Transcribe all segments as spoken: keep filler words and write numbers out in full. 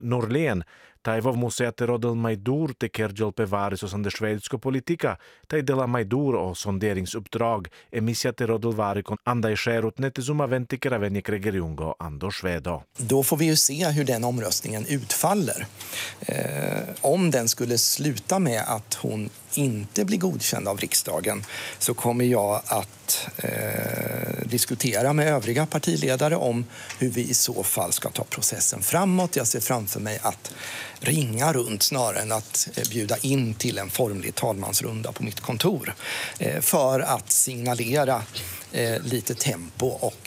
Norlén, taj vo museate rodil Majdur te kerđel pevaris osande švedsko politika, taj dela Majdur o sonderingsuppdrag emissiate rodil varikon andai skärut netizuma ventikera venjek regeriungo ando Svedo. Då får vi ju se hur den omröstningen utfaller. Eh, om den skulle sluta med att hon inte blir godkänd av riksdagen så kommer jag att eh, diskutera med övriga partiledare om hur vi i så fall ska ta processen framåt. Jag ser framför mig att ringa runt snarare än att eh, bjuda in till en formlig talmansrunda på mitt kontor eh, för att signalera eh, lite tempo och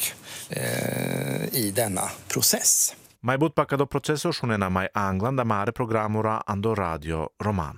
eh, i denna process. Mai but pakado proceso šunena mai Anglan da mare programura ando Radio Romano.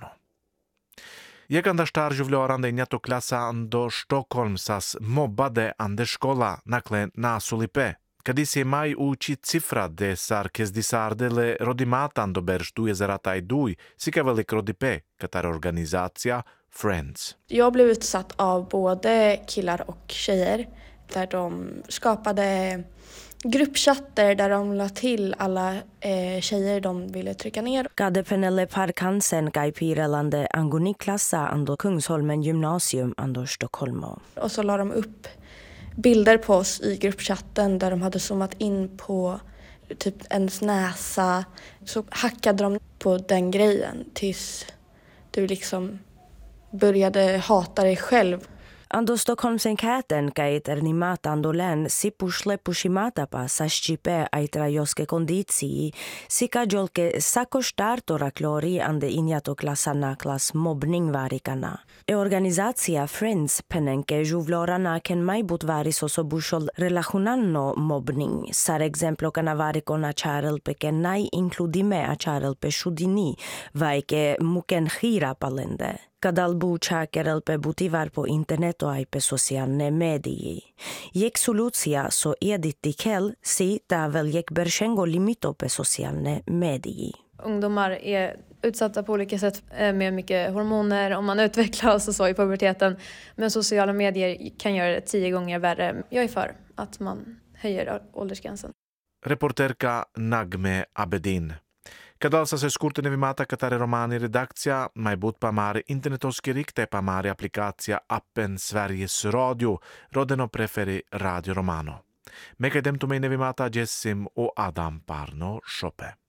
Jekanda starju vljorande injato klasa ando Stockholmsas mobbade ande škola nakle nasulipe. Kadi se mai uči cifra de sar kezdisardele rodimata ando berštuje zarataj duj, sika velik rodipe, katar organizacija Friends. Jag blev utsatt av både killar och tjejer där de skapade gruppchatter där de la till alla eh, tjejer de ville trycka ner. Kade Penelle Parkansen kai piirelande anguniklassa ando Kungsholmen gymnasium ando Stockholmo. Och så la de upp bilder på oss i gruppchatten där de hade zoomat in på typ ens näsa. Så hackade de på den grejen tills du liksom började hata dig själv. Ando Stockholmsen käten käit ernimata ando län sipusle pushimatapa saschipe aitra joske konditsii, sika jolke sakostartora klori ande injato klassana klas mobbning varikana. E organizacija Friends penenke juvlorana ken maibut varis osobushol relacionanno mobbning, sar exemplo kana varikona charelpe ken nai inkludime a charelpe shudini, vaike muken hira palende. Kadalbu čakerelpe butivar po internetu aj pe socialne mediji. Jek solucija so editti kel si ta väl jek bershengo limito pe socialne mediji. Ungdomar är utsatta på olika sätt med mycket hormoner om man utvecklas och så i puberteten. Men sociala medier kan göra det tio gånger värre. Jag är för att man höjer åldersgränsen. Reporterka Nagme Abedin. Kadalsa se skurtene vimata katare romani redakcija, mai but pa mare internetoski rikte pa mare aplikacija appen Sveriges Radio, rodeno preferi Radio Romano. Meka idem tu mene vimata Jessim o Adam Parno Šope.